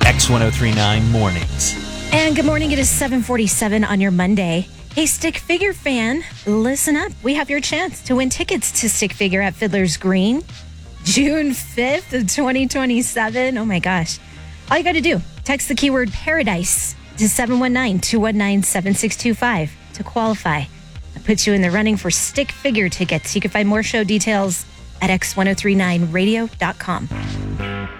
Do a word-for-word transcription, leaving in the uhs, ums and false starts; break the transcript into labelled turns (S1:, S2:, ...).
S1: X ten thirty-nine Mornings.
S2: And good morning. It is seven forty-seven on your Monday. Hey, Stick Figure fan, listen up. We have your chance to win tickets to Stick Figure at Fiddler's Green, June fifth of twenty twenty-seven. Oh, my gosh. All you got to do, text the keyword paradise to seven one nine, two one nine, seven six two five to qualify. That puts you in the running for Stick Figure tickets. You can find more show details at x ten thirty-nine radio dot com.